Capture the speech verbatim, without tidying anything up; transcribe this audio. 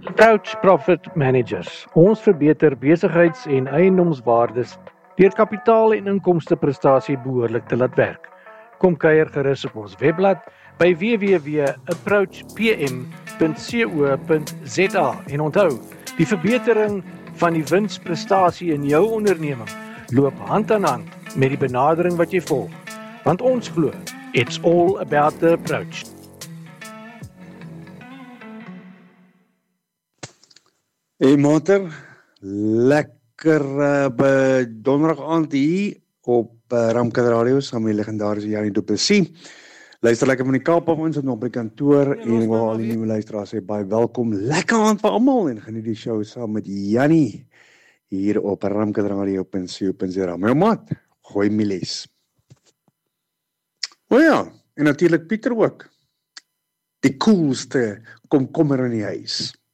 Approach Profit Managers. Ons verbeter besigheids- en eiendomswaardes deur kapitaal en inkomsteprestasie behoorlik te laat werk. Kom kuier gerus op ons webblad by w w w punt approach p m punt co punt z a en onthou, die verbetering van die winsprestasie in jou onderneming loop hand aan hand met die benadering wat jy volg. Want ons glo, it's all about the approach. Hey Mater, lekker uh, by donderdag aand hier op uh, Ramkad Radio saam met die legendarische Janie Du Plessis. Luister lekker van die Kaap af ons, op die kantoor ja, en ek wil al die nieuwe luisteraars sê, baie welkom, lekker aand vir almal en geniet die show saam met Janie hier op Ramkad Radio punt co punt z a. My maat, gooi my les. O ja, en natuurlijk Pieter ook, die coolste komkommer in die huis.